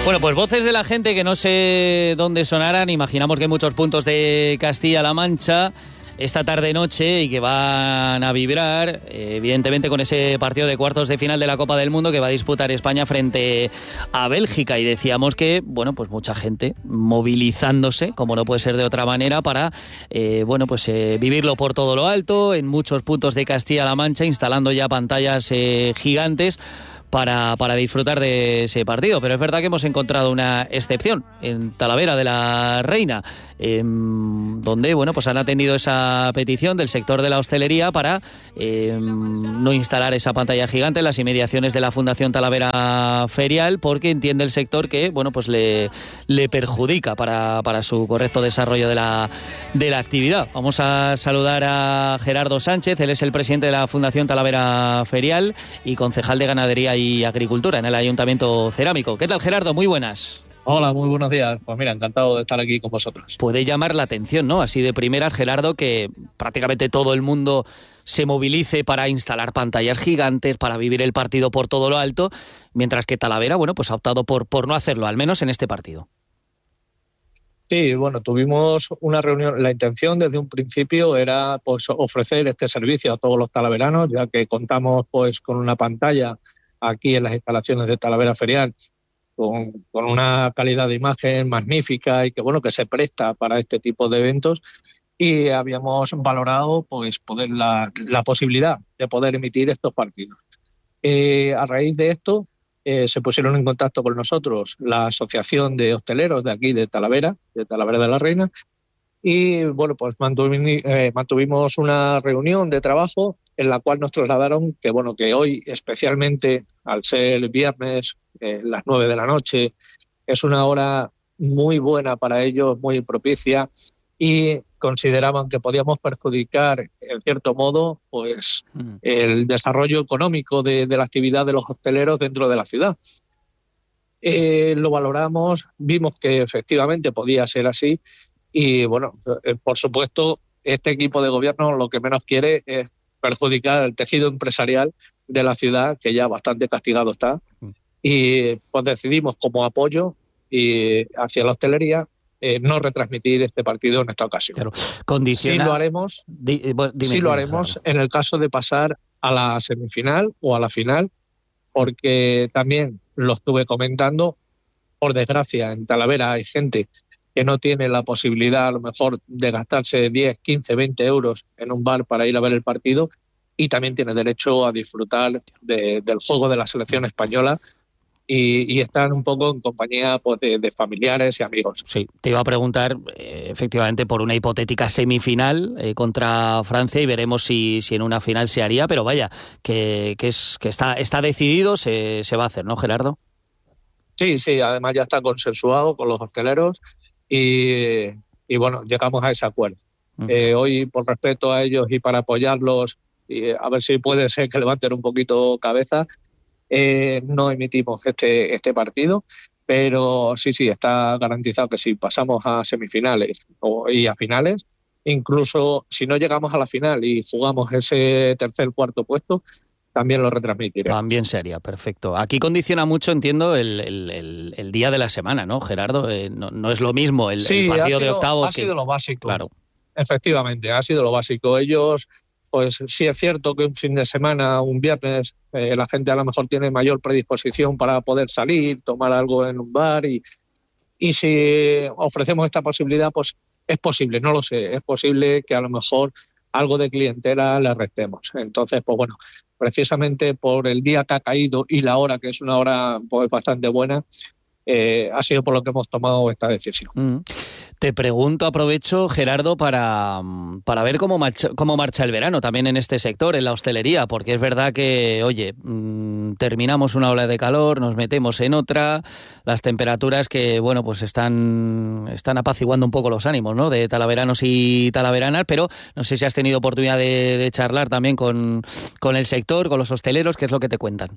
Bueno, pues voces de la gente que no sé dónde sonarán. Imaginamos que en muchos puntos de Castilla-La Mancha esta tarde-noche y que van a vibrar, evidentemente, con ese partido de cuartos de final de la Copa del Mundo que va a disputar España frente a Bélgica. Y decíamos que, bueno, pues mucha gente movilizándose, como no puede ser de otra manera, para, vivirlo por todo lo alto, en muchos puntos de Castilla-La Mancha, instalando ya pantallas gigantes para disfrutar de ese partido. Pero es verdad que hemos encontrado una excepción en Talavera de la Reina, donde pues han atendido esa petición del sector de la hostelería para no instalar esa pantalla gigante en las inmediaciones de la Fundación Talavera Ferial, porque entiende el sector que le perjudica para su correcto desarrollo de la actividad. Vamos a saludar a Gerardo Sánchez. Él es el presidente de la Fundación Talavera Ferial y concejal de Ganadería y Agricultura en el Ayuntamiento Cerámico. ¿Qué tal, Gerardo? Muy buenas. Hola, muy buenos días. Pues mira, encantado de estar aquí con vosotros. Puede llamar la atención, ¿no? Así de primeras, Gerardo, que prácticamente todo el mundo se movilice para instalar pantallas gigantes, para vivir el partido por todo lo alto, mientras que Talavera, ha optado por no hacerlo, al menos en este partido. Sí, tuvimos una reunión. La intención desde un principio era ofrecer este servicio a todos los talaveranos, ya que contamos con una pantalla aquí en las instalaciones de Talavera Ferial, con una calidad de imagen magnífica y que se presta para este tipo de eventos, y habíamos valorado poder la posibilidad de poder emitir estos partidos. A raíz de esto se pusieron en contacto con nosotros la Asociación de Hosteleros de aquí de Talavera de la Reina, y mantuvimos una reunión de trabajo en la cual nos trasladaron que hoy, especialmente al ser viernes, las 9 de la noche, es una hora muy buena para ellos, muy propicia, y consideraban que podíamos perjudicar, en cierto modo, el desarrollo económico de la actividad de los hosteleros dentro de la ciudad. Lo valoramos, vimos que efectivamente podía ser así, y por supuesto, este equipo de gobierno lo que menos quiere es perjudicar el tejido empresarial de la ciudad, que ya bastante castigado está, y decidimos, como apoyo y hacia la hostelería, no retransmitir este partido en esta ocasión. Claro. Sí lo haremos, en el caso de pasar a la semifinal o a la final, porque también lo estuve comentando, por desgracia en Talavera hay gente que no tiene la posibilidad a lo mejor de gastarse 10, 15, 20 euros en un bar para ir a ver el partido, y también tiene derecho a disfrutar del juego de la selección española y estar un poco en compañía de familiares y amigos. Sí, te iba a preguntar efectivamente por una hipotética semifinal contra Francia, y veremos si en una final se haría, pero vaya, que está decidido, se va a hacer, ¿no, Gerardo? Sí, además ya está consensuado con los hosteleros y llegamos a ese acuerdo. Hoy, por respeto a ellos y para apoyarlos, y a ver si puede ser que levanten un poquito cabeza, no emitimos este partido, pero sí, está garantizado que si pasamos a semifinales y a finales, incluso si no llegamos a la final y jugamos ese cuarto puesto, también lo retransmitiremos. También sería, perfecto. Aquí condiciona mucho, entiendo, el día de la semana, ¿no, Gerardo? No es lo mismo el partido de octavos. Ha sido lo básico. Claro. Efectivamente, ha sido lo básico. Ellos, sí es cierto que un fin de semana, un viernes, la gente a lo mejor tiene mayor predisposición para poder salir, tomar algo en un bar, y si ofrecemos esta posibilidad, es posible, no lo sé, es posible que a lo mejor algo de clientela le restemos. Entonces, precisamente por el día que ha caído y la hora, que es una hora bastante buena, ha sido por lo que hemos tomado esta decisión. Te pregunto, aprovecho, Gerardo, para ver cómo marcha el verano también en este sector, en la hostelería, porque es verdad que, terminamos una ola de calor, nos metemos en otra, las temperaturas que, están apaciguando un poco los ánimos, ¿no?, de talaveranos y talaveranas, pero no sé si has tenido oportunidad de charlar también con el sector, con los hosteleros. ¿Qué es lo que te cuentan?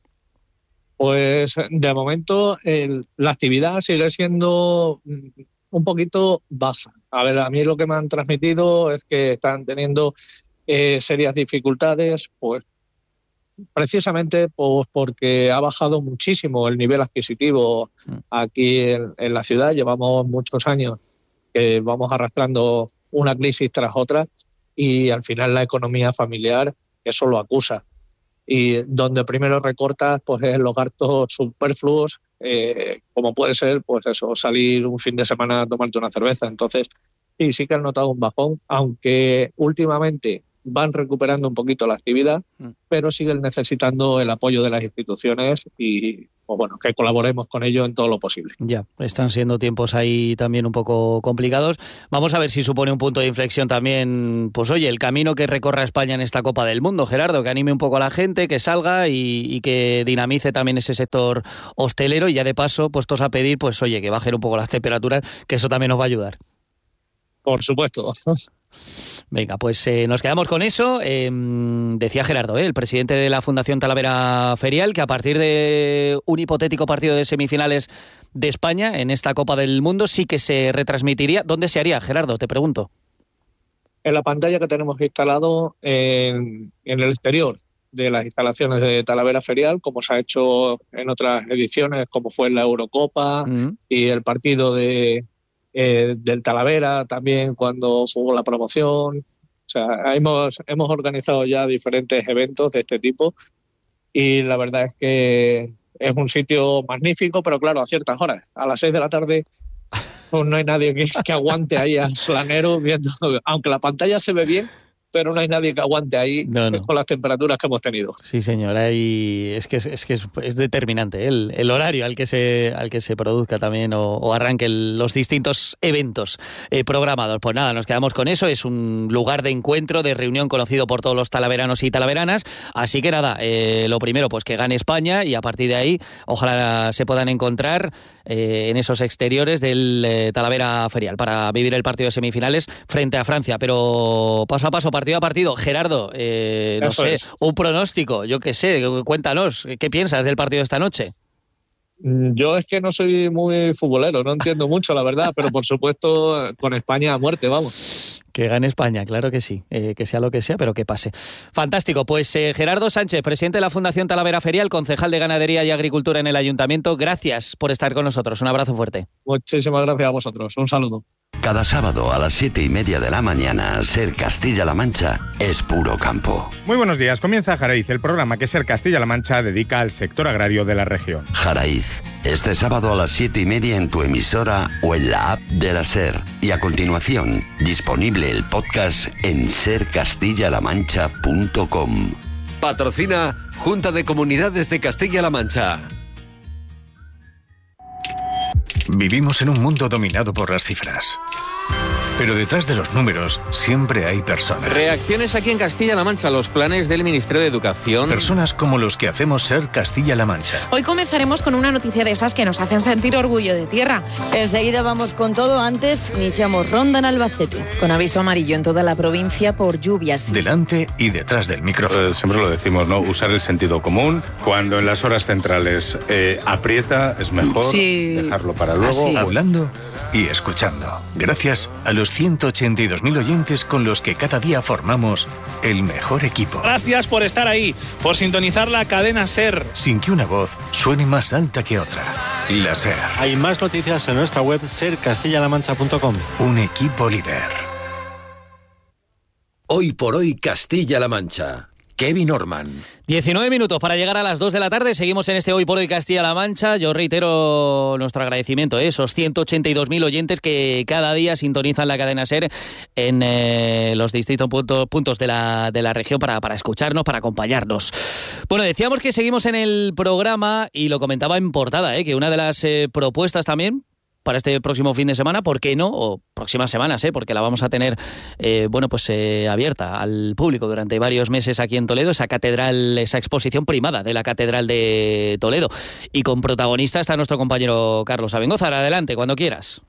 Pues de momento la actividad sigue siendo un poquito baja. A ver, a mí lo que me han transmitido es que están teniendo serias dificultades, precisamente pues, porque ha bajado muchísimo el nivel adquisitivo aquí en la ciudad. Llevamos muchos años que vamos arrastrando una crisis tras otra y al final la economía familiar eso lo acusa. Y donde primero recortas pues es los gastos superfluos, como puede ser pues eso, salir un fin de semana a tomarte una cerveza. Entonces sí que han notado un bajón, aunque últimamente van recuperando un poquito la actividad, pero siguen necesitando el apoyo de las instituciones y pues bueno, que colaboremos con ello en todo lo posible. Ya, están siendo tiempos ahí también un poco complicados. Vamos a ver si supone un punto de inflexión también, pues oye, el camino que recorra España en esta Copa del Mundo, Gerardo, que anime un poco a la gente, que salga y que dinamice también ese sector hostelero y ya de paso, puestos a pedir, pues oye, que bajen un poco las temperaturas, que eso también nos va a ayudar. Por supuesto. Venga, pues nos quedamos con eso. Decía Gerardo, el presidente de la Fundación Talavera Ferial, que a partir de un hipotético partido de semifinales de España en esta Copa del Mundo sí que se retransmitiría. ¿Dónde se haría, Gerardo? Te pregunto. En la pantalla que tenemos instalado en el exterior de las instalaciones de Talavera Ferial, como se ha hecho en otras ediciones, como fue en la Eurocopa y el partido del Talavera también cuando jugó la promoción. O sea, hemos organizado ya diferentes eventos de este tipo y la verdad es que es un sitio magnífico, pero claro, a ciertas horas. A las 6 de la tarde pues no hay nadie que aguante ahí al slanero viendo, aunque la pantalla se ve bien, pero no hay nadie que aguante ahí con las temperaturas que hemos tenido. Sí, señor, es determinante el horario al que se produzca también o arranquen los distintos eventos programados. Pues nada, nos quedamos con eso. Es un lugar de encuentro, de reunión conocido por todos los talaveranos y talaveranas. Así que nada, lo primero, pues que gane España y a partir de ahí, ojalá se puedan encontrar en esos exteriores del Talavera Ferial para vivir el partido de semifinales frente a Francia. Pero paso a paso, partido a partido. Gerardo, no sé, un pronóstico, yo qué sé, cuéntanos, ¿qué piensas del partido de esta noche? Yo es que no soy muy futbolero, no entiendo mucho, la verdad, pero por supuesto con España a muerte, vamos. Que gane España, claro que sí, que sea lo que sea, pero que pase. Fantástico, pues Gerardo Sánchez, presidente de la Fundación Talavera Ferial, concejal de Ganadería y Agricultura en el Ayuntamiento, gracias por estar con nosotros, un abrazo fuerte. Muchísimas gracias a vosotros, un saludo. Cada sábado a las 7:30 de la mañana, Ser Castilla-La Mancha es puro campo. Muy buenos días, comienza Jaraiz, el programa que Ser Castilla-La Mancha dedica al sector agrario de la región. Jaraiz, este sábado a las 7:30 en tu emisora o en la app de la Ser. Y a continuación, disponible el podcast en sercastillalamancha.com. Patrocina Junta de Comunidades de Castilla-La Mancha. Vivimos en un mundo dominado por las cifras. Pero detrás de los números siempre hay personas. Reacciones aquí en Castilla-La Mancha a los planes del Ministerio de Educación. Personas como los que hacemos Ser Castilla-La Mancha. Hoy comenzaremos con una noticia de esas que nos hacen sentir orgullo de tierra. Enseguida vamos con todo. Antes iniciamos ronda en Albacete. Con aviso amarillo en toda la provincia por lluvias. Delante y detrás del micrófono. Siempre lo decimos, ¿no? Usar el sentido común. Cuando en las horas centrales aprieta, es mejor dejarlo para luego. Hablando y escuchando. Gracias a los 182.000 oyentes con los que cada día formamos el mejor equipo. Gracias por estar ahí, por sintonizar la cadena SER. Sin que una voz suene más alta que otra. La SER. Hay más noticias en nuestra web sercastillalamancha.com. Un equipo líder. Hoy por hoy Castilla-La Mancha. Kevin Orman. 19 minutos para llegar a las 2 de la tarde. Seguimos en este Hoy por Hoy Castilla-La Mancha. Yo reitero nuestro agradecimiento a esos 182.000 oyentes que cada día sintonizan la cadena SER en los distintos puntos de la región para escucharnos, para acompañarnos. Bueno, decíamos que seguimos en el programa y lo comentaba en portada, que una de las propuestas también para este próximo fin de semana, ¿por qué no? O próximas semanas, porque la vamos a tener abierta al público durante varios meses aquí en Toledo, esa exposición primada de la Catedral de Toledo. Y con protagonista está nuestro compañero Carlos Abengózar. Adelante, cuando quieras.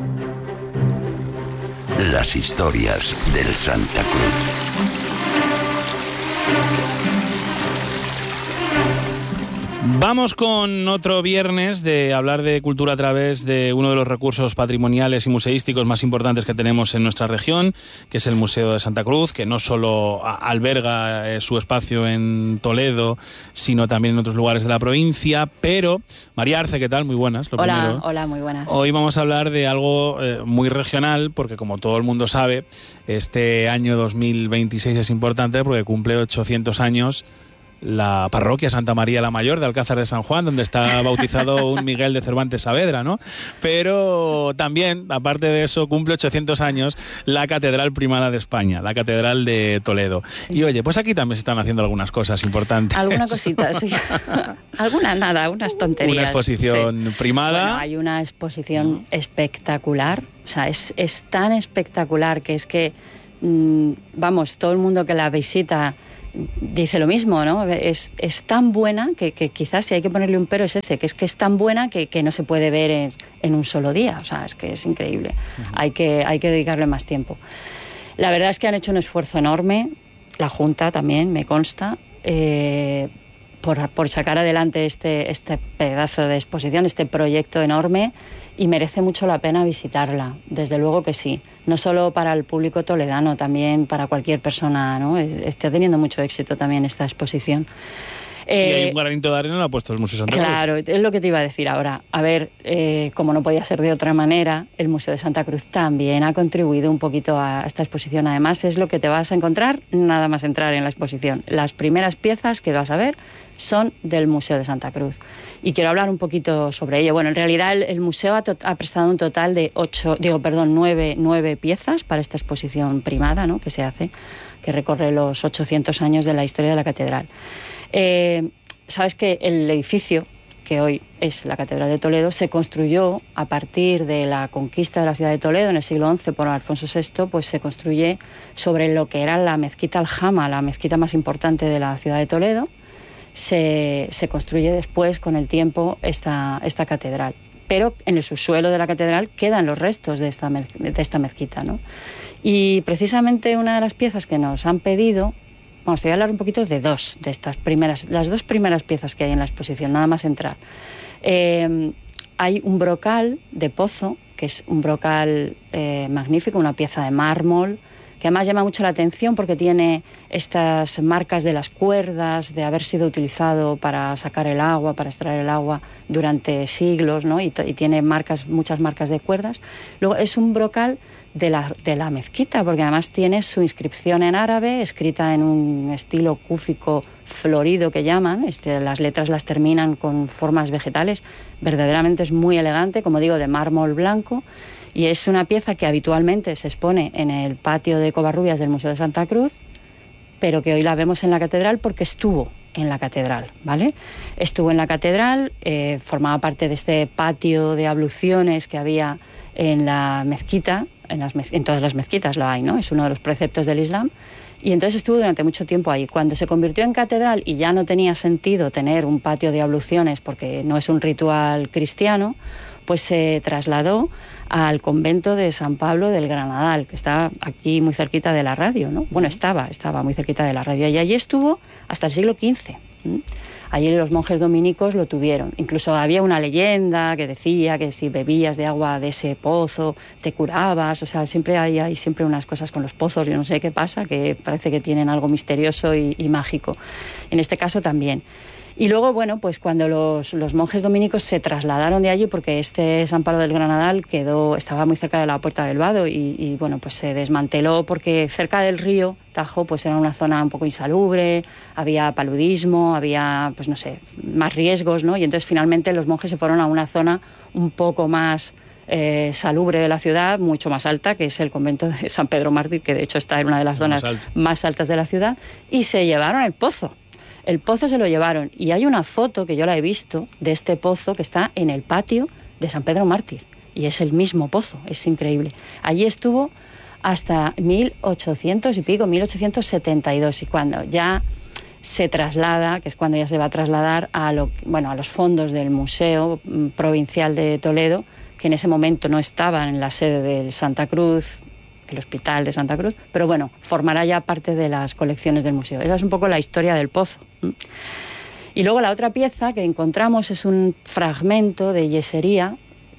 Las historias del Santa Cruz. Vamos con otro viernes de hablar de cultura a través de uno de los recursos patrimoniales y museísticos más importantes que tenemos en nuestra región, que es el Museo de Santa Cruz, que no solo alberga su espacio en Toledo, sino también en otros lugares de la provincia. Pero, María Arce, ¿qué tal? Muy buenas. Hola, muy buenas. Hoy vamos a hablar de algo muy regional, porque como todo el mundo sabe, este año 2026 es importante porque cumple 800 años la parroquia Santa María la Mayor de Alcázar de San Juan, donde está bautizado un Miguel de Cervantes Saavedra, ¿no? Pero también, aparte de eso, cumple 800 años la Catedral Primada de España, la Catedral de Toledo. Y oye, pues aquí también se están haciendo algunas cosas importantes. Alguna cosita, sí. Unas tonterías. Una exposición primada. Bueno, hay una exposición espectacular, o sea, es tan espectacular que es que, vamos, todo el mundo que la visita dice lo mismo, ¿no? Es tan buena que quizás si hay que ponerle un pero es ese, que es tan buena que no se puede ver en un solo día. O sea, es que es increíble. Uh-huh. Hay que dedicarle más tiempo. La verdad es que han hecho un esfuerzo enorme, la Junta también, me consta, por sacar adelante este pedazo de exposición, este proyecto enorme, y merece mucho la pena visitarla, desde luego que sí. No solo para el público toledano, también para cualquier persona, ¿no? Está teniendo mucho éxito también esta exposición. Y hay un granito de arena lo ha puesto el Museo Santa Cruz. Claro, es lo que te iba a decir ahora. A ver, como no podía ser de otra manera, el Museo de Santa Cruz también ha contribuido un poquito a esta exposición. Además, es lo que te vas a encontrar nada más entrar en la exposición. Las primeras piezas que vas a ver son del Museo de Santa Cruz. Y quiero hablar un poquito sobre ello. Bueno, en realidad el museo ha prestado un total de 9 piezas para esta exposición primada, ¿no?, que se hace, que recorre los 800 años de la historia de la catedral. Sabes que el edificio, que hoy es la Catedral de Toledo, se construyó a partir de la conquista de la ciudad de Toledo en el siglo XI por Alfonso VI, pues se construye sobre lo que era la mezquita Aljama, la mezquita más importante de la ciudad de Toledo. Se construye después, con el tiempo, esta catedral. Pero en el subsuelo de la catedral quedan los restos de esta mezquita, ¿no? Y precisamente una de las piezas que nos han pedido, vamos, te voy a hablar un poquito de las dos primeras piezas que hay en la exposición, nada más entrar. Hay un brocal de pozo, que es un brocal magnífico, una pieza de mármol, que además llama mucho la atención porque tiene estas marcas de las cuerdas, de haber sido utilizado para sacar el agua, para extraer el agua durante siglos, ¿no? Y tiene muchas marcas de cuerdas. Luego es un brocal de la mezquita, porque además tiene su inscripción en árabe, escrita en un estilo cúfico florido que llaman, las letras las terminan con formas vegetales. Verdaderamente es muy elegante, como digo, de mármol blanco. Y es una pieza que habitualmente se expone en el patio de Covarrubias del Museo de Santa Cruz, pero que hoy la vemos en la catedral porque estuvo en la catedral, ¿vale? Estuvo en la catedral, formaba parte de este patio de abluciones que había en la mezquita, en todas las mezquitas lo hay, ¿no? Es uno de los preceptos del Islam. Y entonces estuvo durante mucho tiempo ahí. Cuando se convirtió en catedral y ya no tenía sentido tener un patio de abluciones porque no es un ritual cristiano, pues se trasladó al convento de San Pablo del Granadal, que está aquí muy cerquita de la radio, ¿no? Bueno, estaba muy cerquita de la radio. Y allí estuvo hasta el siglo XV. Allí los monjes dominicos lo tuvieron. Incluso había una leyenda que decía que si bebías de agua de ese pozo te curabas. O sea, siempre hay siempre unas cosas con los pozos. Yo no sé qué pasa, que parece que tienen algo misterioso y mágico. En este caso también. Y luego, bueno, pues cuando los monjes dominicos se trasladaron de allí, porque este San Pablo del Granadal estaba muy cerca de la Puerta del Vado y bueno, pues se desmanteló porque cerca del río Tajo pues era una zona un poco insalubre, había paludismo, había, pues no sé, más riesgos, ¿no? Y entonces finalmente los monjes se fueron a una zona un poco más salubre de la ciudad, mucho más alta, que es el convento de San Pedro Mártir, que de hecho está en una de las zonas más altas de la ciudad, y se llevaron el pozo. El pozo se lo llevaron y hay una foto que yo la he visto de este pozo que está en el patio de San Pedro Mártir y es el mismo pozo, es increíble. Allí estuvo hasta 1800 y pico, 1872, y cuando ya se traslada, que es cuando ya se va a trasladar a los fondos del Museo Provincial de Toledo, que en ese momento no estaban en la sede del Santa Cruz, el Hospital de Santa Cruz, pero bueno, formará ya parte de las colecciones del museo. Esa es un poco la historia del pozo. Y luego la otra pieza que encontramos es un fragmento de yesería,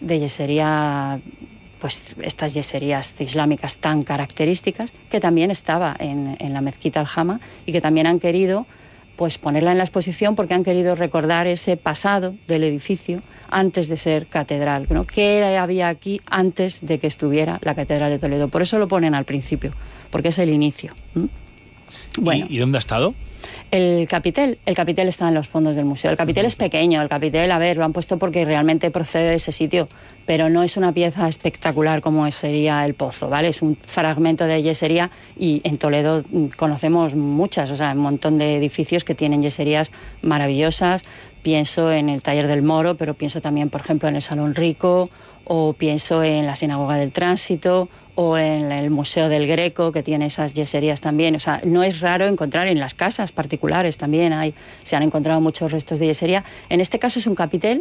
pues estas yeserías islámicas tan características, que también estaba en la mezquita Al-Hama y que también han querido pues ponerla en la exposición porque han querido recordar ese pasado del edificio antes de ser catedral, ¿no? ¿Qué había aquí antes de que estuviera la Catedral de Toledo? Por eso lo ponen al principio, porque es el inicio. Bueno. ¿Y dónde ha estado? El capitel está en los fondos del museo. El capitel es pequeño, el capitel, lo han puesto porque realmente procede de ese sitio, pero no es una pieza espectacular como sería el Pozo, ¿vale? Es un fragmento de yesería y en Toledo conocemos muchas, un montón de edificios que tienen yeserías maravillosas. Pienso en el Taller del Moro, pero pienso también, por ejemplo, en el Salón Rico, o pienso en la Sinagoga del Tránsito, o en el Museo del Greco, que tiene esas yeserías también. No es raro encontrar en las casas particulares también, se han encontrado muchos restos de yesería. En este caso es un capitel